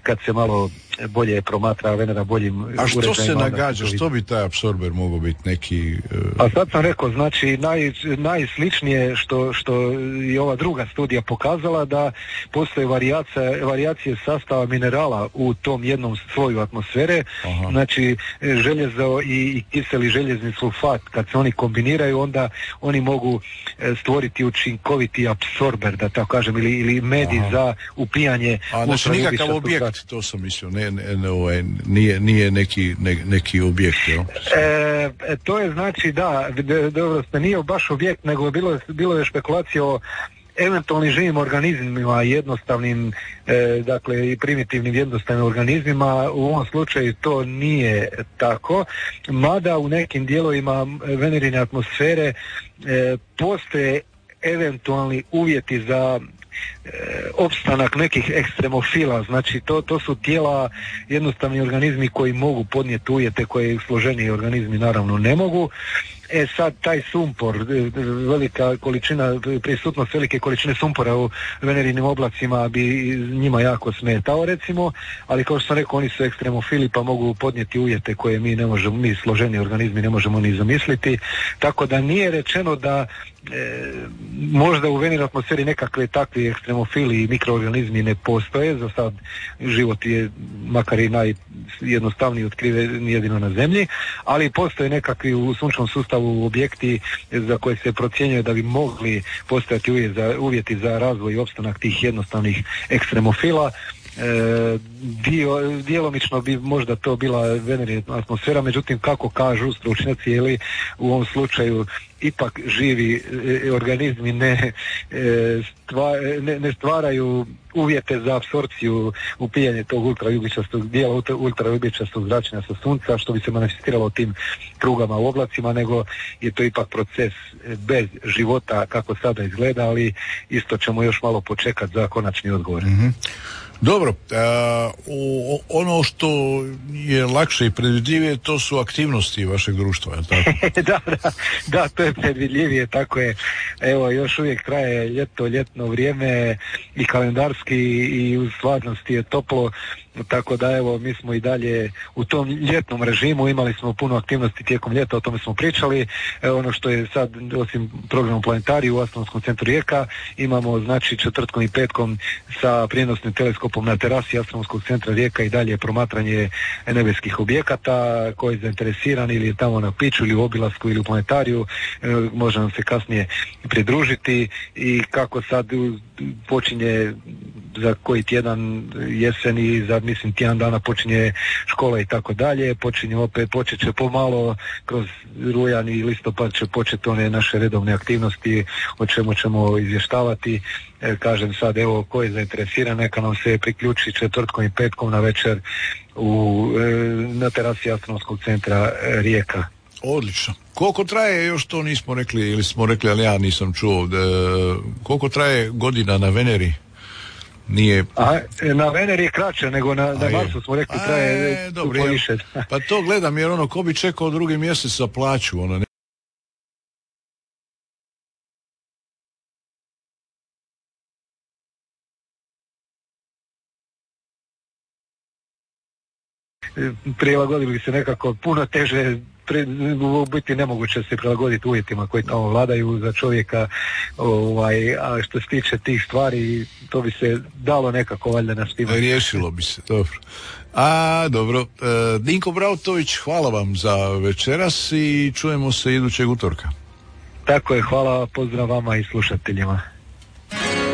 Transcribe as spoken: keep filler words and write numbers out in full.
kad se malo bolje promatra Venera boljim uređajima. A što se nagađa, što bi taj apsorber mogao biti neki... Uh... A sad sam rekao, znači naj, najsličnije što, što je ova druga studija pokazala, da postoje varijacija, varijacije sastava minerala u tom jednom sloju atmosfere. Aha. Znači željezo i, i kiseli željezni sulfat, kad se oni kombiniraju, onda oni mogu stvoriti učinkoviti apsorber, da tako kažem, ili, ili medij Aha. za upijanje. A znači nikakav objekt, to sam mislio, ne, ne, ne, ovaj, nije, nije neki, ne, neki objekt, jel? E, to je znači, da, dobro, nije baš objekt, nego bilo, bilo je špekulacija o eventualnim živim organizmima, jednostavnim, e, dakle i primitivnim jednostavnim organizmima. U ovom slučaju to nije tako, mada u nekim dijelovima Venerine atmosfere e, postoje eventualni uvjeti za E, opstanak nekih ekstremofila, znači to, to su tijela, jednostavni organizmi koji mogu podnijeti uvjete koje složeniji organizmi naravno ne mogu. E sad taj sumpor, velika količina, prisutnost velike količine sumpora u Venerinim oblacima bi njima jako smetao recimo, ali kao što sam rekao, oni su ekstremofili pa mogu podnijeti uvjete koje mi ne možemo, mi složeni organizmi ne možemo ni zamisliti, tako da nije rečeno da e, možda u Venerinoj atmosferi nekakve takvi ekstremofili i mikroorganizmi ne postoje. Za sad život je makar i najjednostavniji otkriven jedino na Zemlji, ali postoje nekakvi u sunčnom sustavu objekti za koje se procjenjuje da bi mogli postojati uvjeti za, uvjeti za razvoj i opstanak tih jednostavnih ekstremofila. E, dio, djelomično bi možda to bila Venerina atmosfera, međutim kako kažu stručnjaci, jeli, u ovom slučaju ipak živi e, organizmi ne, e, stva, ne, ne stvaraju uvjete za apsorpciju upijanje tog ultraljubičastog dijela ultraljubičastog zračenja sa sunca, što bi se manifestiralo tim prugama u oblacima, nego je to ipak proces bez života kako sada izgleda, ali isto ćemo još malo počekati za konačni odgovor. Mm-hmm. Dobro, a, o, ono što je lakše i predvidljivije, to su aktivnosti vašeg društva, je tako? da, da, da, to je predvidljivije, tako je. Evo, još uvijek traje ljeto, ljetno vrijeme i kalendarski i u stvarnosti je toplo, tako da evo, mi smo i dalje u tom ljetnom režimu, imali smo puno aktivnosti tijekom ljeta, o tome smo pričali. Evo, ono što je sad, osim programu Planetariju u Astronomskom centru Rijeka, imamo znači četvrtkom i petkom sa prijenosnim teleskopom na terasi Astronomskog centra Rijeka i dalje promatranje nebeskih objekata. Ko je zainteresiran ili je tamo na piću ili u obilasku ili u Planetariju, e, može nam se kasnije pridružiti. I kako sad počinje za koji tjedan jesen i za mislim tjedan dana počinje škola i tako dalje, počinje opet, počet će pomalo kroz rujan i listopad će početi one naše redovne aktivnosti o čemu ćemo izvještavati. E, kažem sad, evo, ko je zainteresiran neka nam se priključi četvrtkom i petkom na večer u, e, na terasi Astronomskog centra e, Rijeka. Odlično. Koliko traje, još to nismo rekli, ili smo rekli, ali ja nisam čuo, da, koliko traje godina na Veneri? Nije... A, na Veneri je kraće nego na, na Marsu, smo rekli, traje dobro, više. Pa to gledam, jer ono, ko bi čekao drugi mjesec za plaću, ono, ne... prilagodili bi se nekako puno teže, pre, u biti nemoguće se prilagoditi uvjetima koji tamo vladaju za čovjeka, ovaj, a što se tiče tih stvari, to bi se dalo nekako valjda naspivati. Riješilo bi se, dobro. A, dobro. E, Dinko Brautović, hvala vam za večeras i čujemo se idućeg utorka. Tako je, hvala, pozdrav vama i slušateljima.